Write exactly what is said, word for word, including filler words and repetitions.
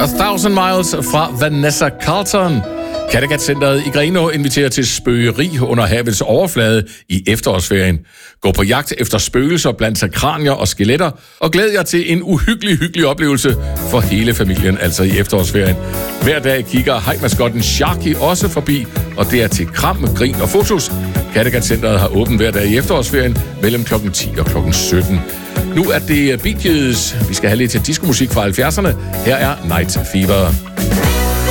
A Thousand Miles fra Vanessa Carlton. Kattegat-centret i Grenaa inviterer til spøgeri under havets overflade i efterårsferien. Gå på jagt efter spøgelser blandt kranier og skeletter, og glæd jer til en uhyggelig, hyggelig oplevelse for hele familien, altså i efterårsferien. Hver dag kigger hajmaskotten Sharky også forbi, og det er til kram, grin og fotos. Kattegat-centret har åbent hver dag i efterårsferien mellem klokken ti og klokken sytten. Nu er det Bee Gees. Vi skal have lidt til diskomusik fra halvfjerdserne. Her er Night Fever.